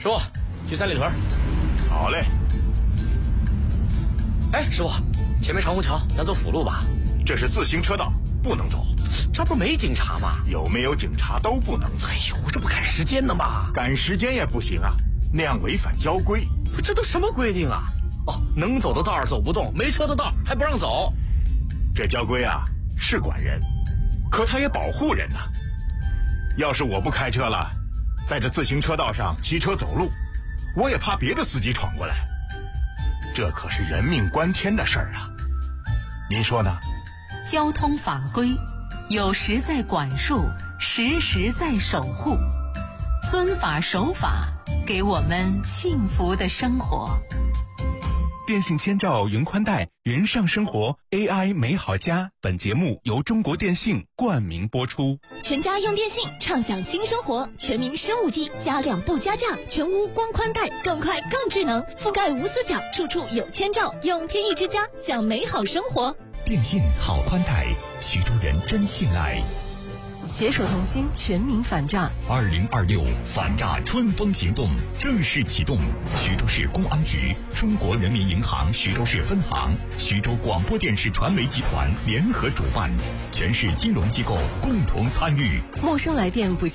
师傅，去三里屯。 好嘞。 哎，师傅，前面长虹桥，咱走辅路吧。 这是自行车道，不能走。 这不没警察吗？ 有没有警察都不能走。 哎呦，这不赶时间呢吗？ 赶时间也不行啊，那样违反交规。 这都什么规定啊？哦，能走的道儿走不动，没车的道还不让走。 这交规啊是管人，可他也保护人呐。要是我不开车了，在这自行车道上骑车走路，我也怕别的司机闯过来。这可是人命关天的事儿啊，您说呢？ 交通法规有时在管束，时时在守护，遵法守法，给我们幸福的生活。 电信千兆云宽带，云上生活 AI 美好家。本节目由中国电信冠名播出。 全家用电信，畅享新生活。全民升 5G， 加量不加价，全屋光宽带，更快更智能，覆盖无死角，处处有千兆。用天翼之家，享美好生活。 电信好宽带，徐州人真信赖。 携手同心，全民反诈。 2026反诈春风行动正式启动，徐州市公安局、中国人民银行徐州市分行、徐州广播电视传媒集团联合主办，全市金融机构共同参与。 陌生来电不